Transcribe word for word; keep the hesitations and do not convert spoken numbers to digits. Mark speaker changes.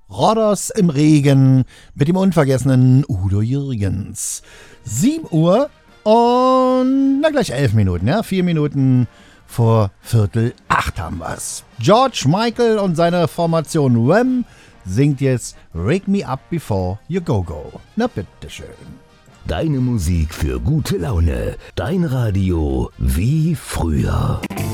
Speaker 1: Rodos im Regen mit dem unvergessenen Udo Jürgens. sieben Uhr und na gleich elf Minuten, ja, vier Minuten vor Viertel acht haben wir's. George Michael und seine Formation Wham singt jetzt Wake Me Up Before You Go Go. Na bitteschön.
Speaker 2: Deine Musik für gute Laune. Dein Radio wie früher.